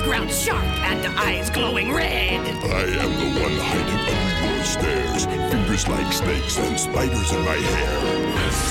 ground sharp and eyes glowing red. I am the one hiding under your stairs, fingers like snakes and spiders in my hair.